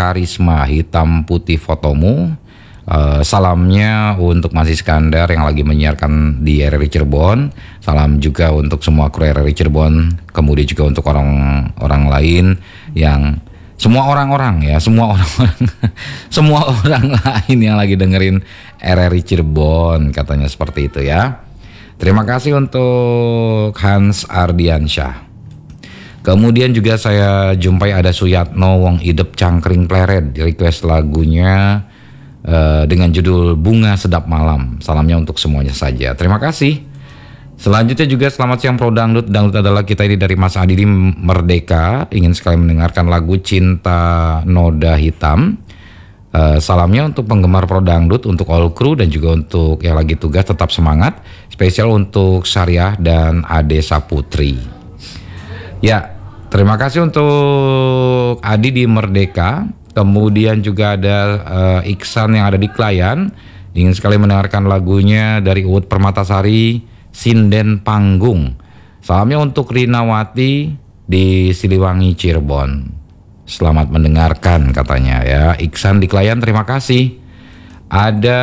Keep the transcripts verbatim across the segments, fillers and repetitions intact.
Karisma, hitam putih fotomu. Uh, salamnya untuk Mas Iskandar yang lagi menyiarkan di R R I Cirebon. Salam juga untuk semua kru R R I Cirebon. Kemudian juga untuk orang-orang lain yang semua orang-orang ya, semua orang-orang, semua orang lain yang lagi dengerin R R I Cirebon, katanya seperti itu ya. Terima kasih untuk Hans Ardiansyah. Kemudian juga saya jumpai ada Suyatno Wong Idep Cangkring Pleret, di request lagunya Uh, dengan judul Bunga Sedap Malam. Salamnya untuk semuanya saja. Terima kasih. Selanjutnya juga selamat siang Pro Dangdut. Dangdut adalah kita ini dari Mas Adi di Merdeka. Ingin sekali mendengarkan lagu Cinta Noda Hitam. Uh, salamnya untuk penggemar Pro Dangdut, untuk all crew dan juga untuk yang lagi tugas tetap semangat. Spesial untuk Syariah dan Ade Saputri. Ya, terima kasih untuk Adi di Merdeka. Kemudian juga ada uh, Iksan yang ada di Klayan. Ingin sekali mendengarkan lagunya dari Uut Permatasari, Sinden Panggung. Salamnya untuk Rinawati di Siliwangi, Cirebon. Selamat mendengarkan katanya ya. Iksan di Klayan, terima kasih. Ada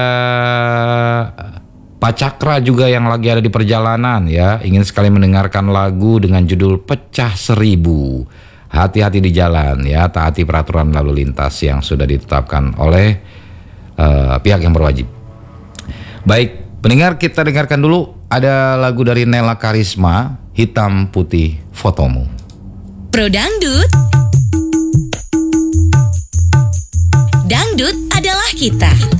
Pak Cakra juga yang lagi ada di perjalanan ya. Ingin sekali mendengarkan lagu dengan judul Pecah Seribu. Hati-hati di jalan ya, taati peraturan lalu lintas yang sudah ditetapkan oleh uh, pihak yang berwajib. Baik, pendengar, kita dengarkan dulu ada lagu dari Nela Karisma, Hitam Putih Fotomu. Pro Dangdut, Dangdut adalah kita.